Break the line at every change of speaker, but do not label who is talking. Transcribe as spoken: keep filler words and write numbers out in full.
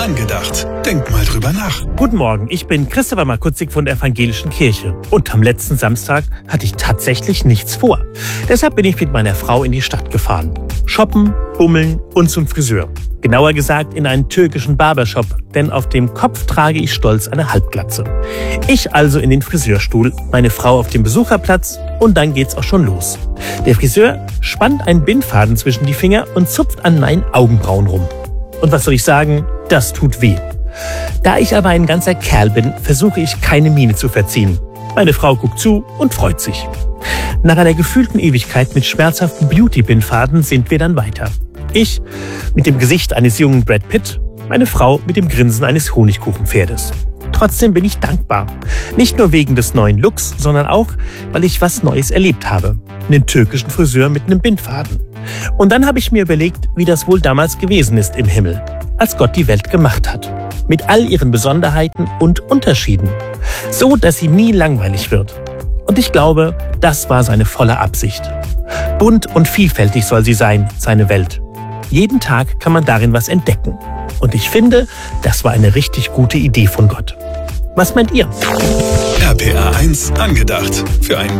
Angedacht. Denk mal drüber nach.
Guten Morgen, ich bin Christopher Markutzig von der Evangelischen Kirche. Und am letzten Samstag hatte ich tatsächlich nichts vor. Deshalb bin ich mit meiner Frau in die Stadt gefahren. Shoppen, bummeln und zum Friseur. Genauer gesagt in einen türkischen Barbershop, denn auf dem Kopf trage ich stolz eine Halbglatze. Ich also in den Friseurstuhl, meine Frau auf dem Besucherplatz und dann geht's auch schon los. Der Friseur spannt einen Bindfaden zwischen die Finger und zupft an meinen Augenbrauen rum. Und was soll ich sagen? Das tut weh. Da ich aber ein ganzer Kerl bin, versuche ich keine Miene zu verziehen. Meine Frau guckt zu und freut sich. Nach einer gefühlten Ewigkeit mit schmerzhaften Beauty-Bindfaden sind wir dann weiter. Ich mit dem Gesicht eines jungen Brad Pitt, meine Frau mit dem Grinsen eines Honigkuchenpferdes. Trotzdem bin ich dankbar. Nicht nur wegen des neuen Looks, sondern auch, weil ich was Neues erlebt habe. Einen türkischen Friseur mit einem Bindfaden. Und dann habe ich mir überlegt, wie das wohl damals gewesen ist im Himmel, als Gott die Welt gemacht hat. Mit all ihren Besonderheiten und Unterschieden. So, dass sie nie langweilig wird. Und ich glaube, das war seine volle Absicht. Bunt und vielfältig soll sie sein, seine Welt. Jeden Tag kann man darin was entdecken. Und ich finde, das war eine richtig gute Idee von Gott. Was meint ihr?
R P R eins Angedacht. Für einen